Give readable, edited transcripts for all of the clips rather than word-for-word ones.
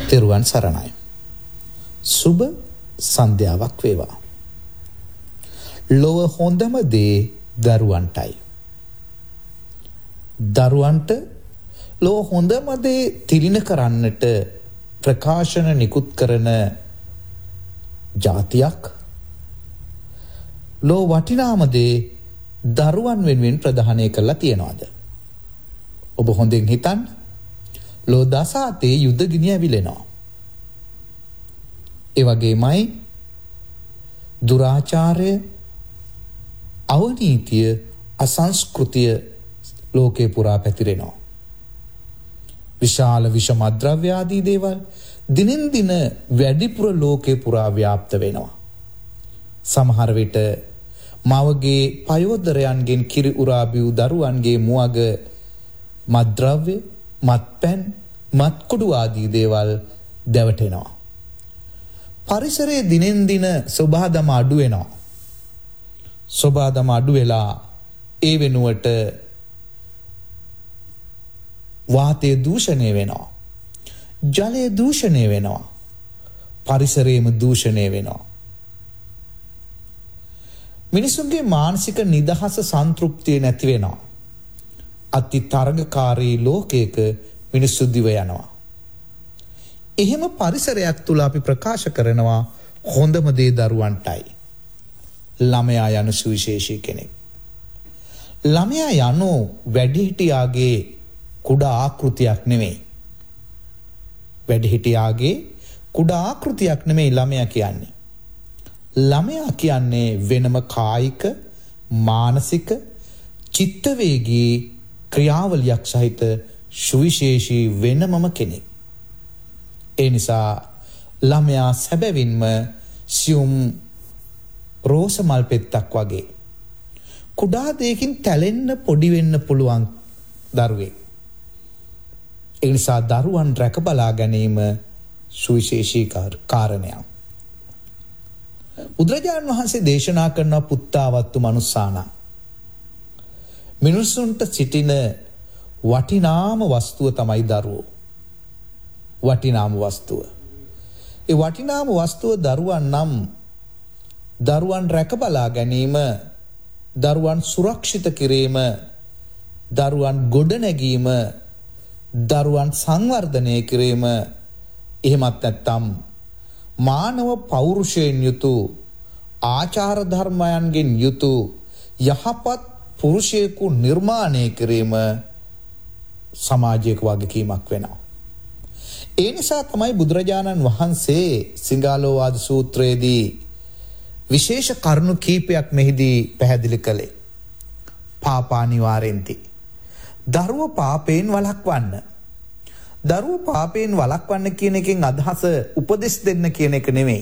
තෙරුවන් සරණයි. සුබ සන්ධ්‍යාවක් වේවා. ලොව හොඳම දේ දරුවන්ටයි. දරුවන්ට ලොව හොඳම දේ තිළින කරන්නට ප්‍රකාශන නිකුත් කරන ජාතියක්. ලොව වටිනාම දේ දරුවන් වෙනුවෙන් ප්‍රදානය කරලා තියනවාද? ඔබ හොඳින් හිතන්න. ලෝ දසාතේ යුද්ධ ගිනි ඇවිලෙනවා. ඒ වගේමයි දුරාචාරය, අවනීතිය, අසංස්කෘතිය ලෝකේ පුරා පැතිරෙනවා. විශාල විෂමද්‍රව්‍ය ආදී දේවල් දිනෙන් දින වැඩිපුර ලෝකේ පුරා ව්‍යාප්ත වෙනවා. සමහර විට මවගේ පයෝදරයන්ගෙන් කිරි උරා බිව් දරුවන්ගේ මුවග මත්ද්‍රව්‍ය, මත්පැන්, මත්කුඩු ආදී දේවල් දැවටෙනවා. පරිසරයේ දිනෙන් දින සොබාදම අඩු වෙනවා. සොබාදම අඩු වෙලා ඒ වෙනුවට වාතය දූෂණය වෙනවා. ජලය දූෂණය වෙනවා. පරිසරයේම දූෂණය වෙනවා. මිනිසුන්ගේ මානසික නිදහස සන්තෘප්තිය නැති වෙනවා. අති තරගකාරී ලෝකයක මිනිස්සු දිව යනවා. එහෙම පරිසරයක් තුල අපි ප්‍රකාශ කරනවා හොඳම දේ දරුවන්ටයි. ළමයා යනු සුවිශේෂී කෙනෙක්. ළමයා යනු වැඩිහිටියාගේ කුඩා ආකෘතියක් නෙමෙයි. වැඩිහිටියාගේ කුඩා ආකෘතියක් නෙමෙයි ළමයා කියන්නේ. ළමයා කියන්නේ වෙනම කායික, මානසික, චිත්තවේගී ක්‍රියාවලියක් සහිත සුවිශේෂී වෙනමම කෙනෙක්. ඒ නිසා ළමයා සැබවින්ම සියුම් රෝස මල් පෙත්තක් වගේ කුඩා දෙයකින් තැලෙන්න පොඩි වෙන්න පුළුවන් දරුවෙක්. ඒ නිසා දරුවන් රැක බලා ගැනීම සුවිශේෂී කාරණයක්. බුදුරජාණන් වහන්සේ දේශනා කරන පුත්තාවත්තු මනුස්සානා, මිනිසුන්ට සිටින වටිනාම වස්තුව තමයි දරුවෝ. වටිනාම වස්තුව. ඒ වටිනාම වස්තුව දරුවන් නම් දරුවන් රැක බලා ගැනීම, දරුවන් සුරක්ෂිත කිරීම, දරුවන් ගොඩනැගීම, දරුවන් සංවර්ධනය කිරීම, එහෙමත් නැත්නම් මානව පෞරුෂයෙන් යුතු, ආචාර ධර්මයන්ගෙන් යුතු යහපත් පුරුෂයෙකු නිර්මාණය කිරීම සමාජයක වගකීමක් වෙනවා. ඒ නිසා තමයි බුදුරජාණන් වහන්සේ සිංහාලෝවාද සූත්‍රයේදී විශේෂ කරුණු කීපයක් මෙහිදී පැහැදිලි කළේ. පාපානිවාරෙන්ති. දරුවෝ පාපයෙන් වළක්වන්න. දරුවෝ පාපයෙන් වළක්වන්න කියන එකෙන් අදහස උපදෙස් දෙන්න කියන එක නෙමෙයි.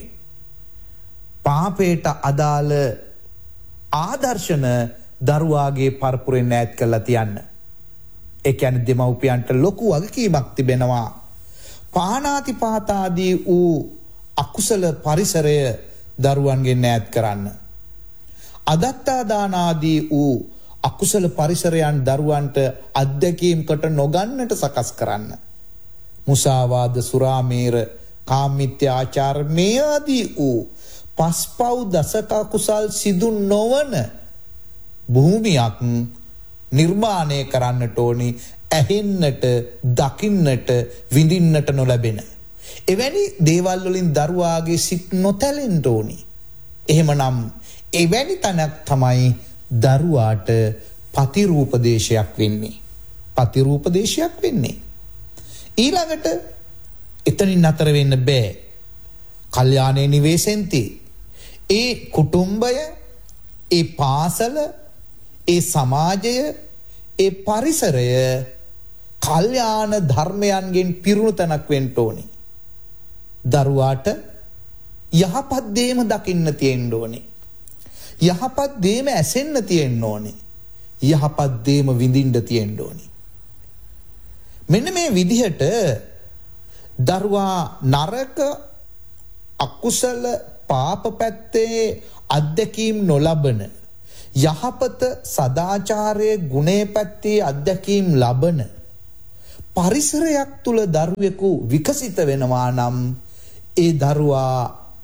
පාපයට අදාළ ආදර්ශන දරුවාගේ පරපුරෙන් ඈත් කරලා තියන්න. ඒ කියන්නේ දෙමව්පියන්ට ලොකු වගකීමක් තිබෙනවා. පාණාතිපාතාදී වූ අකුසල පරිසරය දරුවන්ගෙන් ඈත් කරන්න. අදත්තාදානාදී වූ අකුසල පරිසරයන් දරුවන්ට අත්දැකීම්කට නොගන්නට සකස් කරන්න. මුසාවාද, සුරාමේර, කාමමිත්‍යාචාර මේ ආදී වූ පස්පව් දසක කුසල් සිදු නොවන භූමියක් නිර්මාණය කරන්නට ඕනි. ඇහෙන්නට, දකින්නට, විඳින්නට නොලැබෙන එවැනි දේවල් වලින් දරුවාගේ සිත් නොතැලෙන්න ඕනි. එහෙමනම් එවැනි තැනක් තමයි දරුවාට පතිරූපදේශයක් වෙන්නේ. පතිරූපදේශයක් වෙන්නේ. ඊළඟට එතනින් නතර වෙන්න බෑ. කල්යාණේ නිවේසෙන්ති. ඒ කුටුම්බය, ඒ පාසල, ඒ සමාජය, ඒ පරිසරය කල්යාණ ධර්මයන්ගෙන් පිරුණු තැනක් වෙන්න ඕනේ. දරුවාට යහපත් දේම දකින්න තියෙන්න ඕනේ. යහපත් දේම ඇසෙන්න තියෙන්න ඕනේ. යහපත් දේම විඳින්න තියෙන්න ඕනේ. මෙන්න මේ විදිහට දරුවා නරක, අකුසල, පාප පැත්තේ අත්දැකීම් නොලබන, යහපත, සදාචාරයේ ගුණේ පැත්තේ අත්දැකීම් ලබන, පරිසරයක් තුල දරුවෙකු විකසිත වෙනවා නම් ඒ දරුවා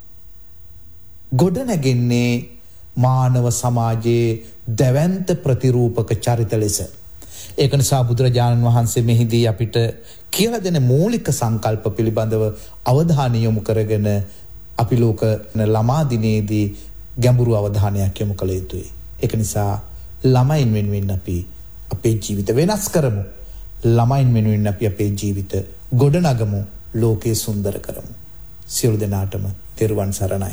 ගොඩනැගෙන්නේ මානව සමාජයේ දැවැන්ත ප්‍රතිරූපක චරිත ලෙස. ඒක නිසා බුදුරජාණන් වහන්සේ මෙහිදී අපිට කියලා දෙන මූලික සංකල්ප පිළිබඳව අවධානය යොමු කරගෙන අපි ලෝක ළමා දිනේදී ගැඹුරු අවධානයක් යොමු කළ යුතුයි. ඒක නිසා ළමයින් වෙනුවෙන් අපි අපේ ජීවිත වෙනස් කරමු. ළමයින් වෙනුවෙන් අපි අපේ ජීවිත ගොඩනගමු. ලෝකේ සුන්දර කරමු. සියලු දෙනාටම තෙරුවන් සරණයි.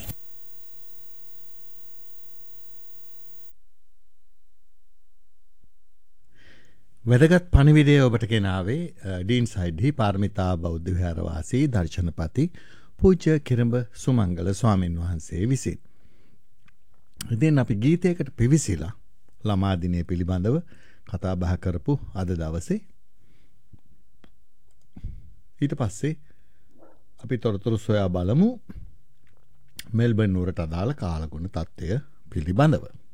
වැදගත් පණිවිඩය ඔබට ගෙනාවේ ඩීන් සයිඩ්හි පාරමිතා බෞද්ධ විහාරවාසී දර්ශනපති පූජ්‍ය කිරඹ සුමංගල ස්වාමීන් වහන්සේ විසින්. ඉතින් අපි ගීතයකට පිවිසිලා ළමා දිනය පිළිබඳව කතා බහ කරපු අද දවසේ. ඊට පස්සේ අපි තොරතුරු සොයා බලමු මෙල්බන් නුවරට අදාළ කාලගුණ තත්ත්වය පිළිබඳව.